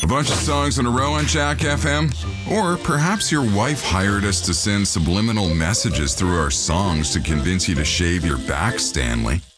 bunch of songs in a row on Jack FM? Or perhaps your wife hired us to send subliminal messages through our songs to convince you to shave your back, Stanley.